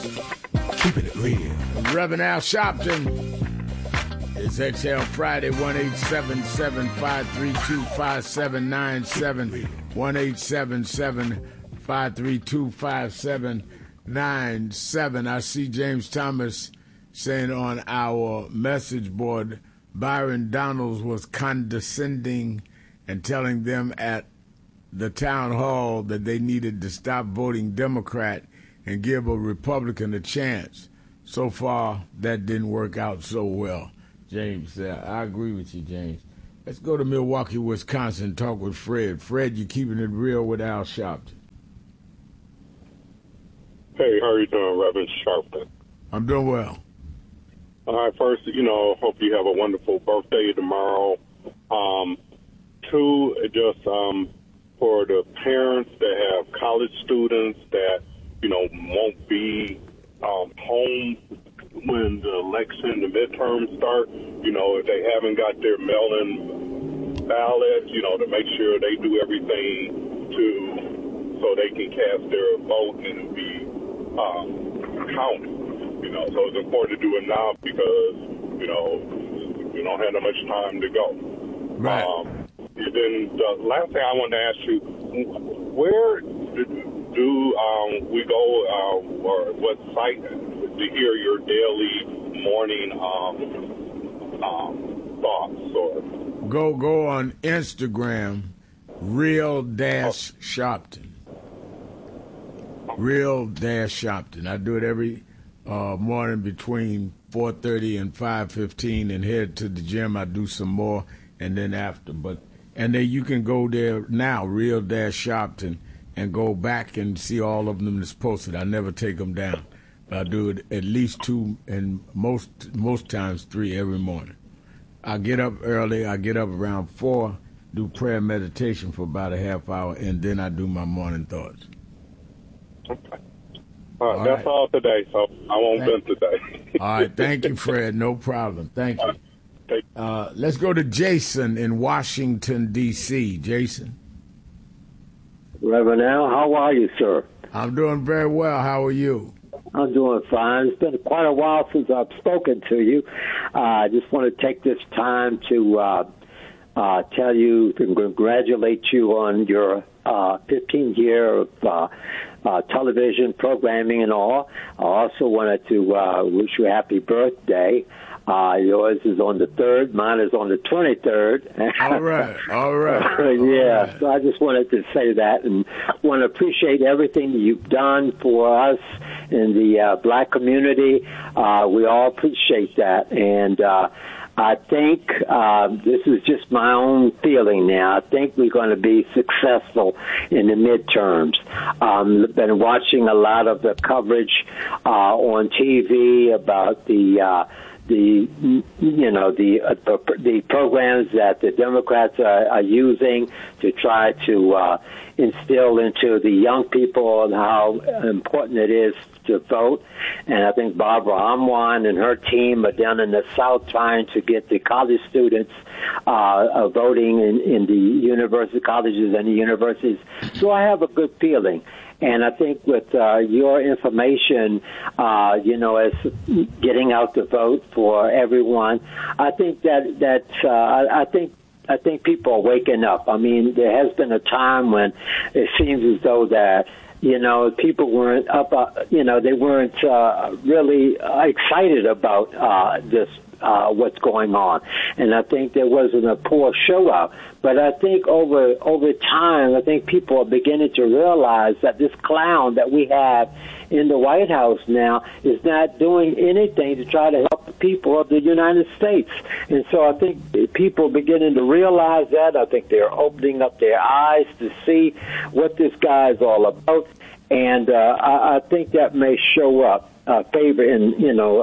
Keeping it real. Reverend Al Sharpton. It's XL Friday, 1-877-532-5797, 1-877-532-5797. I see James Thomas saying on our message board, Byron Donalds was condescending and telling them at the town hall that they needed to stop voting Democrat and give a Republican a chance. So far, that didn't work out so well. James, I agree with you, James. Let's go to Milwaukee, Wisconsin, and talk with Fred. Fred, you're keeping it real with Al Sharpton. Hey, how are you doing, Reverend Sharpton? I'm doing well. All right, first, hope you have a wonderful birthday tomorrow. Two, just for the parents that have college students that, won't be home when the election, the midterms start, if they haven't got their mail-in ballot, to make sure they do everything so they can cast their vote and be counted. So it's important to do it now because, we don't have that much time to go. Right. And then the last thing I wanted to ask you, where do we go or what site to hear your daily morning thoughts? Or Go on Instagram, Real-Sharpton. Real-Sharpton. I do it every morning between 4:30 and 5:15 and head to the gym. I do some more and then after. And then you can go there now, Real-Sharpton, and go back and see all of them that's posted. I never take them down. But I do it at least 2 and most times 3 every morning. I get up early. I get up around 4, do prayer and meditation for about a half hour, and then I do my morning thoughts. Okay. That's all today, so I won't bend today. All right. Thank you, Fred. No problem. Thank you. Let's go to Jason in Washington, D.C. Jason. Reverend Al, how are you, sir? I'm doing very well. How are you? I'm doing fine. It's been quite a while since I've spoken to you. I just want to take this time to tell you, to congratulate you on your 15th year of television programming and all. I also wanted to wish you a happy birthday. Yours is on the 3rd. Mine is on the 23rd. All right. Yeah. So I just wanted to say that and want to appreciate everything that you've done for us in the black community. We all appreciate that. And I think this is just my own feeling now. I think we're going to be successful in the midterms. Been watching a lot of the coverage on TV about the programs that the Democrats are using to try to instill into the young people and how important it is to vote. And I think Barbara Amwan and her team are down in the South trying to get the college students voting in the university colleges and the universities. So I have a good feeling. And I think with your information, as getting out the vote for everyone, I think I think people are waking up. I mean, there has been a time when it seems as though that people weren't they weren't really excited about this. What's going on. And I think there wasn't a poor show up. But I think over time, I think people are beginning to realize that this clown that we have in the White House now is not doing anything to try to help the people of the United States. And so I think people are beginning to realize that. I think they're opening up their eyes to see what this guy is all about. And I think that may show up. Favoritism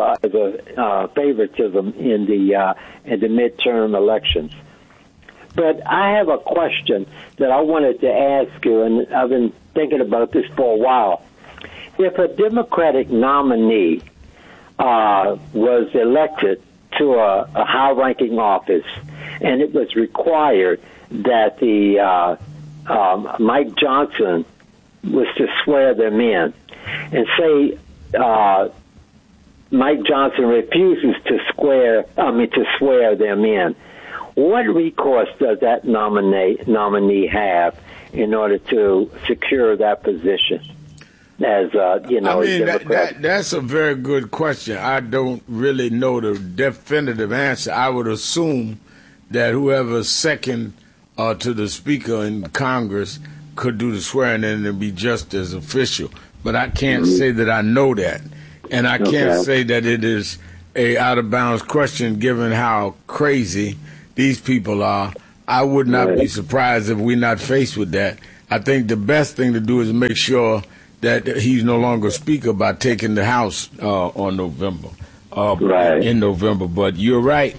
in the midterm elections. But I have a question that I wanted to ask you, and I've been thinking about this for a while. If a Democratic nominee was elected to a high-ranking office, and it was required that the Mike Johnson was to swear them in, and say Mike Johnson refuses to swear them in, what recourse does that nominee have in order to secure that position? As that's a very good question. I don't really know the definitive answer. I would assume that whoever's second to the Speaker in Congress could do the swearing in and be just as official. But I can't say that I know that. And I can't say that it is a out-of-bounds question given how crazy these people are. I would not be surprised if we're not faced with that. I think the best thing to do is make sure that he's no longer Speaker by taking the House in November. But you're right.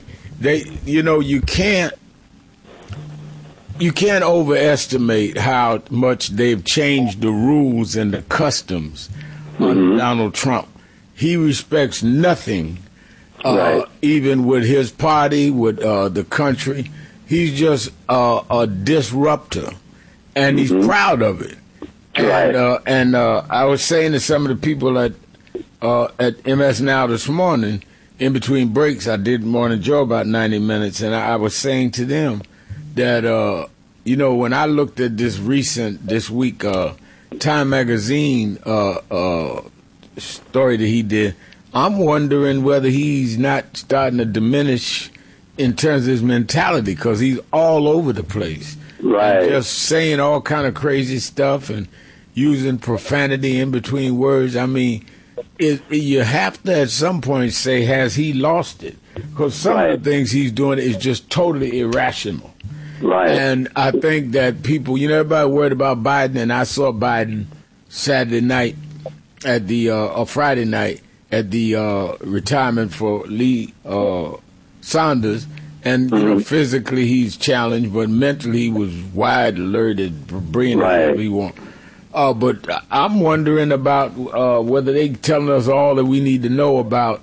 You can't overestimate how much they've changed the rules and the customs on Donald Trump. He respects nothing, even with his party, with the country. He's just a disruptor, and he's proud of it. And I was saying to some of the people at MS Now this morning, in between breaks, I did Morning Joe about 90 minutes, and I was saying to them that, when I looked at this week, Time Magazine story that he did, I'm wondering whether he's not starting to diminish in terms of his mentality, because he's all over the place. Right. And just saying all kind of crazy stuff and using profanity in between words. I mean, you have to at some point say, has he lost it? Because some of the things he's doing is just totally irrational. Right. And I think that people, everybody worried about Biden, and I saw Biden Saturday night at the, or Friday night at the retirement for Lee Saunders. And, physically he's challenged, but mentally he was wide, alerted, brilliant, whatever he wants. But I'm wondering about whether they telling us all that we need to know about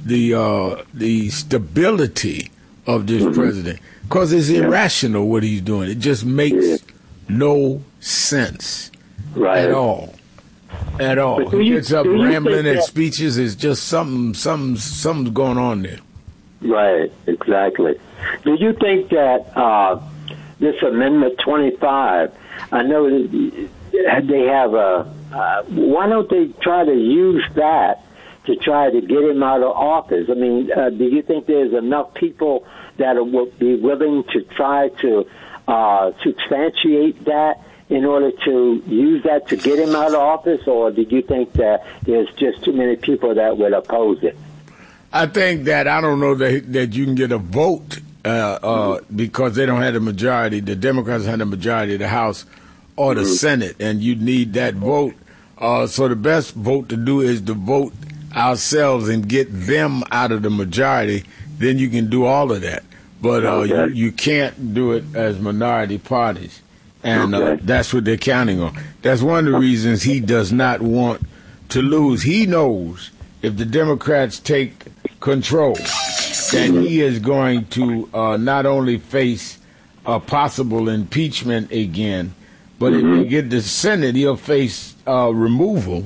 the stability of this president. Because it's irrational what he's doing. It just makes no sense at all. At all. He gets up rambling at speeches. It's just something's going on there. Right, exactly. Do you think that this Amendment 25, I know they have why don't they try to use that to try to get him out of office? I mean, do you think there's enough people that will be willing to try to substantiate that in order to use that to get him out of office, or do you think that there's just too many people that would oppose it? I think that I don't know that you can get a vote because they don't have the majority. The Democrats have the majority of the House or the Senate, and you need that vote. So the best vote to do is to vote ourselves and get them out of the majority. Then you can do all of that. But you can't do it as minority parties. And that's what they're counting on. That's one of the reasons he does not want to lose. He knows if the Democrats take control, that he is going to not only face a possible impeachment again, but if he get the Senate, he'll face removal,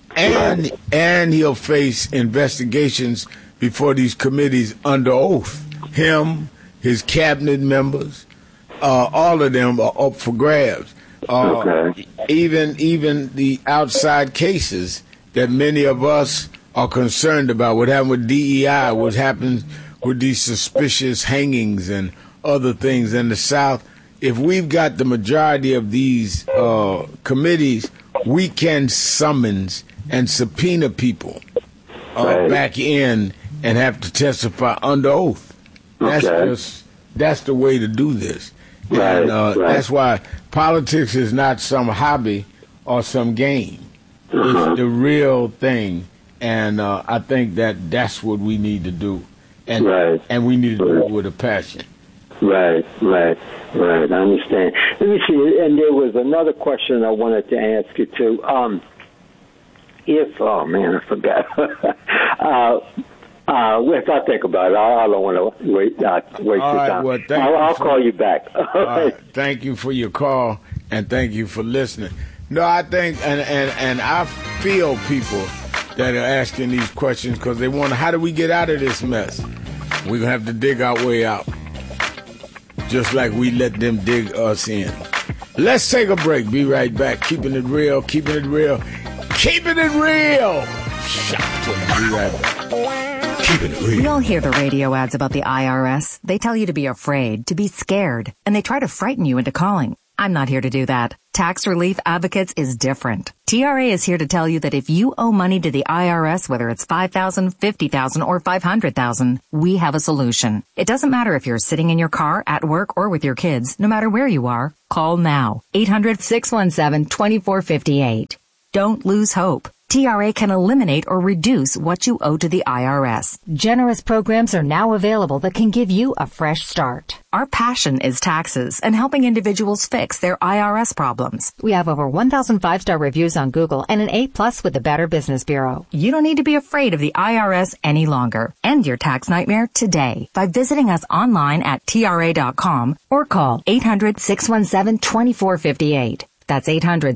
and he'll face investigations before these committees under oath. Him, his cabinet members, all of them are up for grabs. Even the outside cases that many of us are concerned about, what happened with DEI, what happened with these suspicious hangings and other things in the South. If we've got the majority of these committees, we can summons and subpoena people back in and have to testify under oath. That's the way to do this. And that's why politics is not some hobby or some game. It's the real thing. And I think that's what we need to do. And we need to do it with a passion. Right. I understand. Let me see. And there was another question I wanted to ask you too. I forgot. If I think about it, I don't want to waste your time. Well, I'll call you back. Thank you for your call, and thank you for listening. No, I think, and I feel people that are asking these questions because they wonder, how do we get out of this mess? We're going to have to dig our way out, just like we let them dig us in. Let's take a break. Be right back. Keeping it real, keeping it real, keeping it real. Shopton. Be right back. Keeping it real. We all hear the radio ads about the IRS. They tell you to be afraid, to be scared, and they try to frighten you into calling. I'm not here to do that. Tax Relief Advocates is different. TRA is here to tell you that if you owe money to the IRS, whether it's $5,000, $50,000, or $500,000, we have a solution. It doesn't matter if you're sitting in your car, at work, or with your kids. No matter where you are, call now. 800-617-2458. Don't lose hope. TRA can eliminate or reduce what you owe to the IRS. Generous programs are now available that can give you a fresh start. Our passion is taxes and helping individuals fix their IRS problems. We have over 1,000 5-star reviews on Google and an A+ with the Better Business Bureau. You don't need to be afraid of the IRS any longer. End your tax nightmare today by visiting us online at TRA.com or call 800-617-2458. That's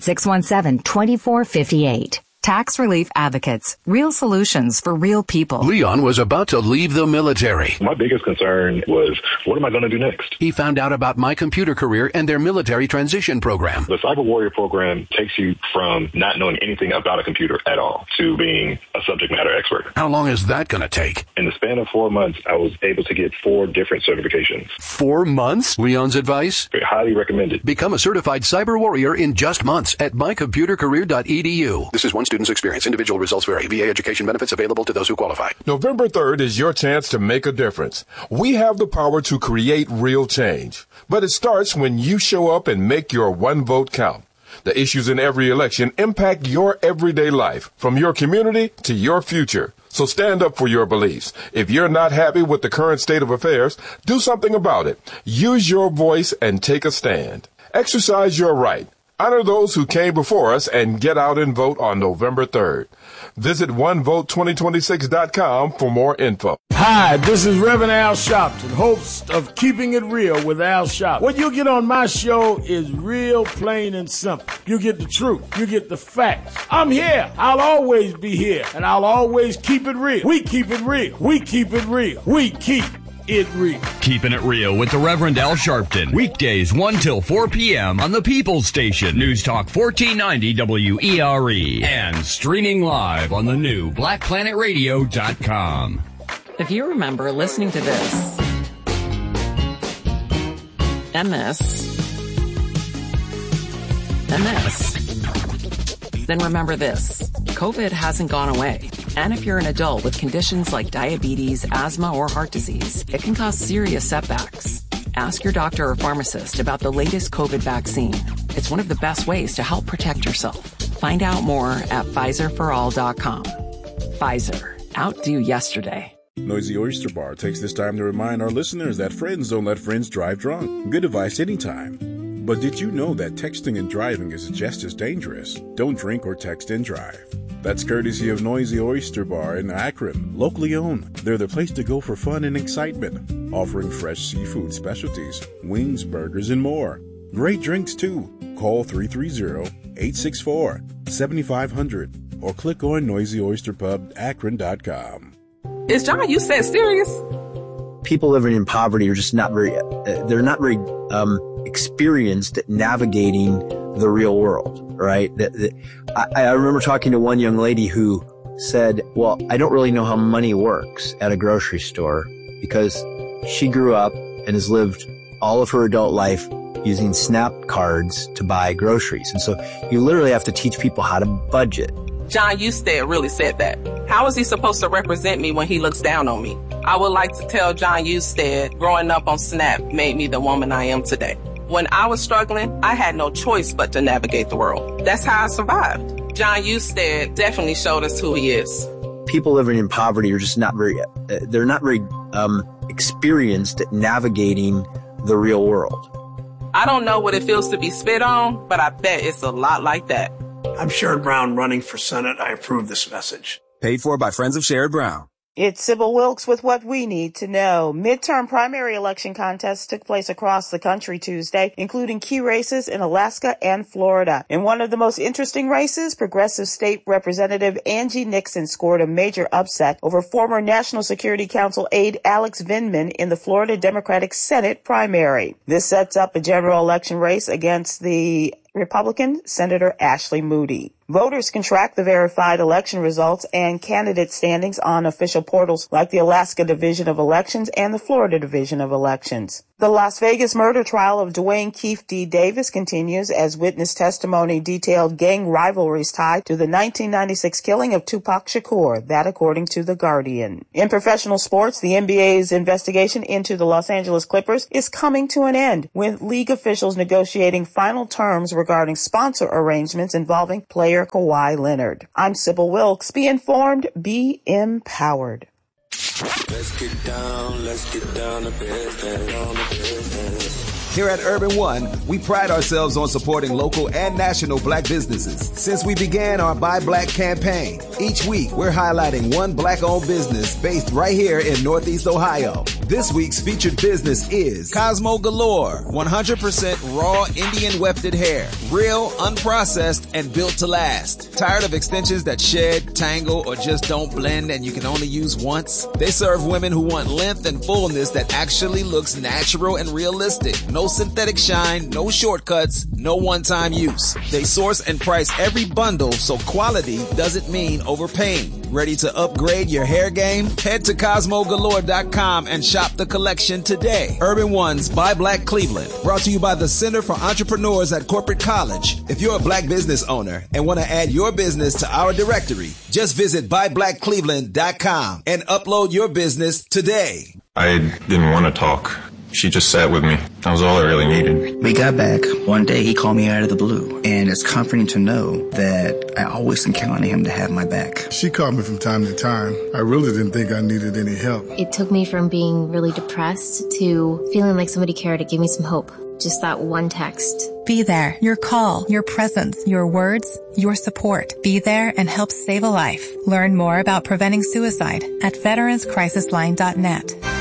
800-617-2458. Tax Relief Advocates. Real solutions for real people. Leon was about to leave the military. My biggest concern was, what am I going to do next? He found out about My Computer Career and their military transition program. The Cyber Warrior program takes you from not knowing anything about a computer at all to being a subject matter expert. How long is that going to take? In the span of 4 months, I was able to get 4 different certifications. 4 months? Leon's advice? Highly recommended. Become a certified cyber warrior in just months at mycomputercareer.edu. This is one student's experience. Individual results vary. VA education benefits available to those who qualify. November 3rd is your chance to make a difference. We have the power to create real change. But it starts when you show up and make your one vote count. The issues in every election impact your everyday life, from your community to your future. So stand up for your beliefs. If you're not happy with the current state of affairs, do something about it. Use your voice and take a stand. Exercise your right. Honor those who came before us and get out and vote on November 3rd. Visit onevote2026.com for more info. Hi, this is Reverend Al Sharpton, host of Keeping It Real with Al Sharpton. What you get on my show is real, plain, and simple. You get the truth. You get the facts. I'm here. I'll always be here, and I'll always keep it real. We keep it real. We keep it real. We keep it real. Keeping It Real with the Reverend Al Sharpton. Weekdays 1 till 4 p.m. on the People's Station. News Talk 1490 WERE. And streaming live on the new BlackPlanetRadio.com. If you remember listening to this, and this, then remember this. COVID hasn't gone away. And if you're an adult with conditions like diabetes, asthma, or heart disease, it can cause serious setbacks. Ask your doctor or pharmacist about the latest COVID vaccine. It's one of the best ways to help protect yourself. Find out more at PfizerForAll.com. Pfizer. Outdo yesterday. Noisy Oyster Bar takes this time to remind our listeners that friends don't let friends drive drunk. Good advice anytime. But did you know that texting and driving is just as dangerous? Don't drink or text and drive. That's courtesy of Noisy Oyster Bar in Akron, locally owned. They're the place to go for fun and excitement, offering fresh seafood specialties, wings, burgers, and more. Great drinks, too. Call 330-864-7500 or click on noisyoysterpubakron.com. Is John, you said serious? People living in poverty are just not very, experienced at navigating the real world, right? I remember talking to one young lady who said, well, I don't really know how money works at a grocery store because she grew up and has lived all of her adult life using SNAP cards to buy groceries. And so you literally have to teach people how to budget. John Husted really said that. How is he supposed to represent me when he looks down on me? I would like to tell John Husted, growing up on SNAP made me the woman I am today. When I was struggling, I had no choice but to navigate the world. That's how I survived. John Husted definitely showed us who he is. People living in poverty are just not very, experienced at navigating the real world. I don't know what it feels to be spit on, but I bet it's a lot like that. I'm Sherrod Brown running for Senate. I approve this message. Paid for by Friends of Sherrod Brown. It's Sybil Wilkes with what we need to know. Midterm primary election contests took place across the country Tuesday, including key races in Alaska and Florida. In one of the most interesting races, Progressive State Representative Angie Nixon scored a major upset over former National Security Council aide Alex Vindman in the Florida Democratic Senate primary. This sets up a general election race against the Republican Senator Ashley Moody. Voters can track the verified election results and candidate standings on official portals like the Alaska Division of Elections and the Florida Division of Elections. The Las Vegas murder trial of Dwayne Keefe D. Davis continues as witness testimony detailed gang rivalries tied to the 1996 killing of Tupac Shakur, that according to The Guardian. In professional sports, the NBA's investigation into the Los Angeles Clippers is coming to an end, with league officials negotiating final terms regarding sponsor arrangements involving player Kawhi Leonard. I'm Sybil Wilkes. Be informed, be empowered. Let's get down to business. Here at Urban One, we pride ourselves on supporting local and national black businesses. Since we began our Buy Black campaign, each week we're highlighting one black-owned business based right here in Northeast Ohio. This week's featured business is Cosmo Galore, 100% raw Indian wefted hair, real, unprocessed, and built to last. Tired of extensions that shed, tangle, or just don't blend and you can only use once? They serve women who want length and fullness that actually looks natural and realistic. No synthetic shine, no shortcuts, no one-time use. They source and price every bundle so quality doesn't mean overpaying. Ready to upgrade your hair game? Head to CosmoGalore.com and shop the collection today. Urban One's Buy Black Cleveland, brought to you by the Center for Entrepreneurs at Corporate College. If you're a black business owner and want to add your business to our directory, just visit BuyBlackCleveland.com and upload your business today. I didn't want to talk. She just sat with me. That was all I really needed. We got back. One day he called me out of the blue, and it's comforting to know that I always can count on him to have my back. She called me from time to time. I really didn't think I needed any help. It took me from being really depressed to feeling like somebody cared to give me some hope. Just that one text. Be there. Your call, your presence, your words, your support. Be there and help save a life. Learn more about preventing suicide at veteranscrisisline.net.